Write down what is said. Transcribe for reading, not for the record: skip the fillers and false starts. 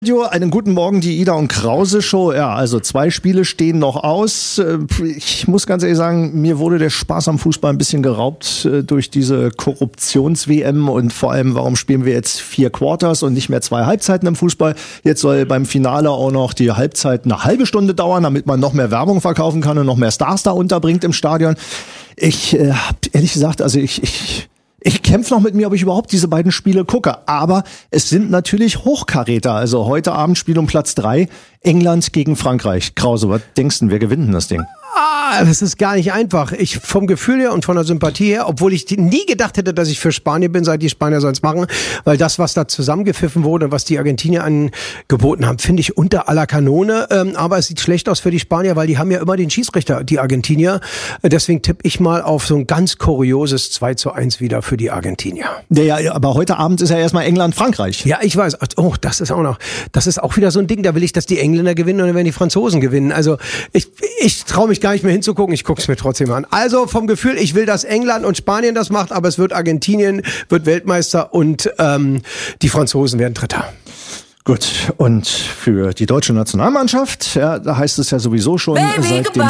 Einen guten Morgen, die Ida und Krause Show. Ja, also 2 Spiele stehen noch aus. Ich muss ganz ehrlich sagen, mir wurde der Spaß am Fußball ein bisschen geraubt durch diese Korruptions-WM und vor allem, warum spielen wir jetzt 4 Quarters und nicht mehr 2 Halbzeiten im Fußball? Jetzt soll beim Finale auch noch die Halbzeit eine halbe Stunde dauern, damit man noch mehr Werbung verkaufen kann und noch mehr Stars da unterbringt im Stadion. Ich hab ehrlich gesagt, also ich kämpfe noch mit mir, ob ich überhaupt diese beiden Spiele gucke. Aber es sind natürlich Hochkaräter. Also heute Abend Spiel um Platz 3, England gegen Frankreich. Krause, was denkst du, wer gewinnt denn das Ding? Das ist gar nicht einfach. Ich vom Gefühl her und von der Sympathie her, obwohl ich nie gedacht hätte, dass ich für Spanien bin, seit die Spanier sollen es machen, weil das, was da zusammengepfiffen wurde und was die Argentinier angeboten haben, finde ich unter aller Kanone. Aber es sieht schlecht aus für die Spanier, weil die haben ja immer den Schiedsrichter, die Argentinier. Deswegen tippe ich mal auf so ein ganz kurioses 2:1 wieder für die Argentinier. Ja, aber heute Abend ist ja erstmal England-Frankreich. Ja, ich weiß. Oh, das ist auch wieder so ein Ding, da will ich, dass die Engländer gewinnen und dann werden die Franzosen gewinnen. Also ich traue mich gar nicht mehr hinzugucken, ich gucke es mir trotzdem an. Also vom Gefühl, ich will, dass England und Spanien das macht, aber es wird Argentinien, wird Weltmeister und die Franzosen werden Dritter. Gut, und für die deutsche Nationalmannschaft, ja, da heißt es ja sowieso schon seit dem